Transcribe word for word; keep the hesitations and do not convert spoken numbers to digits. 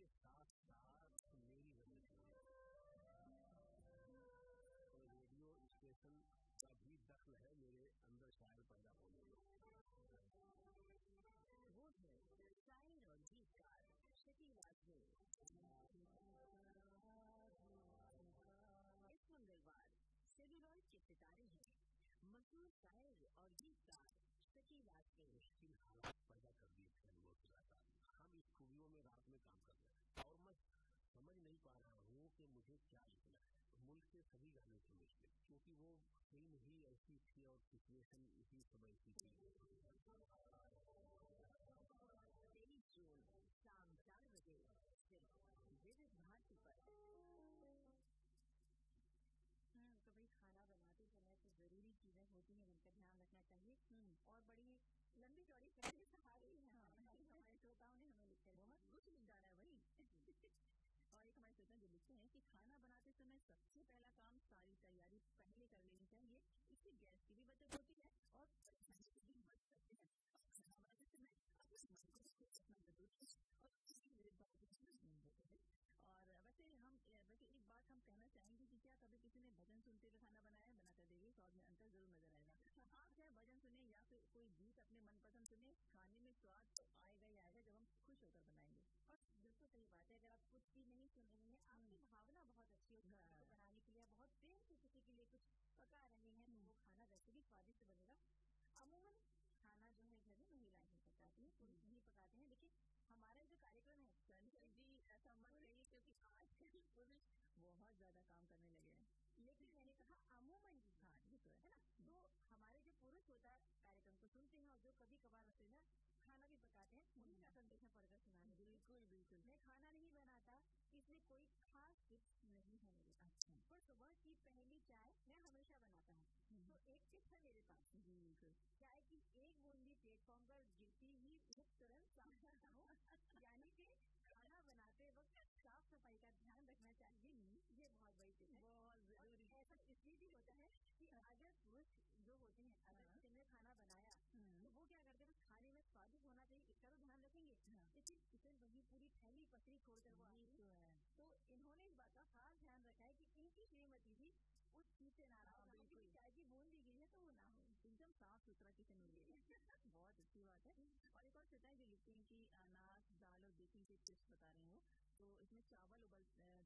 के साथ साथ मेरी वजह से तो रेडियो स्टेशन का भी दखल है मेरे अंदर शायर पैदा होने में। वो है शायर और गीतकार शकील आजमी। इस मंगलवार सेलुलॉइड के सितारे हैं मशहूर शायर और गीतकार शकील आजमी। मुश्किल हालात पैदा कर दिए थे वो खुदा। हम स्टूडियो में रात में काम कर रहे हैं और मैं समझ नहीं पा रहा हूँ कि मुझे क्या लिखना है। मुल्क के सभी गाने थे मुश्किल, क्योंकि वो फिल्म ही ऐसी थी और सिचुएशन इसी समय की थी। तेईस जून शाम चार बजे सिर्फ विविध भारती पर। हम्म तो भाई खाना बनाते समय तो जरूरी चीजें होती हैं जिनका ध्यान रखना चाहिए और बड़ी लंबी चौड़ी फैमिली सहारे हैं हमारे श्रोताओं ने हमें लिखा है। बहुत कुछ लिख जा रहा है भाई। और एक हमारे श्रोता जो लिखते हैं कि खाना बनाते समय सबसे पहला काम सारी तैयारी पहले कर लेनी चाहिए, इससे गैस की भी बचत होती है और परेशानी की भी बच सकते हैं। खाना बनाते समय अपने मन को रखना जरूरी है और किसी मेरे बात होते हैं। और वैसे हम वैसे एक बात हम कहना चाहेंगे कि क्या कभी किसी ने भजन सुनते हुए खाना बनाया है? बनाकर देखिए, स्वाद में अंतर जरूर नजर आएगा। आप चाहे भजन सुने या फिर कोई गीत अपने मनपसंद सुने, खाने में स्वाद तो आएगा ही आएगा जब हम खुश होकर बनाएंगे। और बिल्कुल सही बात है, अगर आप कुछ भी नहीं सुन रहे हैं, आपकी भावना बहुत अच्छी होती है उसको बनाने के लिए, बहुत प्रेम से किसी के लिए कुछ पका रहे हैं तो वो खाना वैसे भी स्वादिष्ट बनेगा। अमूमन खाना जो है घर में महिलाएं ही पकाती हैं, पुरुष नहीं पकाते हैं। लेकिन हमारा जो कार्यक्रम है संजय जी ऐसा मत कहिए, क्योंकि आजकल पुरुष बहुत ज्यादा काम करने लगे हैं। लेकिन मैंने कहा अमूमन जी, हाँ ये तो है ना। तो हमारे जो पुरुष होता है कार्यक्रम को सुनते हैं और जो कभी कभार होते हैं खाना भी पकाते हैं, उन्हीं का संदेश में पढ़कर सुनाने। बिल्कुल बिल्कुल। मैं खाना नहीं बनाता, इसलिए कोई खास टिप्स नहीं है मेरे पास, पर सुबह की पहली चाय मैं हमेशा बनाता हूँ। तो एक टिप है मेरे पास, बिल्कुल, चाय की एक बूंदी प्लेटफॉर्म पर गिरती ही तुरंत समझता हूँ, यानी कि खाना बनाते वक्त साफ सफाई का ध्यान रखना चाहिए। ये बहुत बड़ी टिप है, बहुत जरूरी। ऐसा इसलिए भी होता है कि अगर पुरुष जो होते हैं अगर किचन में खाना बनाया तो वो क्या करते हैं, खाने में स्वादिष्ट होना चाहिए इसका तो ध्यान रखेंगे, लेकिन किचन वही पूरी थैली पसरी छोड़कर वो आती है। तो इन्होंने इस बात का खास ध्यान रखा है कि इनकी श्रीमती भी उस चीज से नाराज हो कि चाय की बूंद दी गई है तो वो ना हो, एकदम साफ सुथरा किचन मिले। बहुत अच्छी बात है। और एक और श्रोता जो लिखते हैं कि अनाज दाल और बेकिंग के टिप्स बता रहे हो, तो इसमें चावल उबल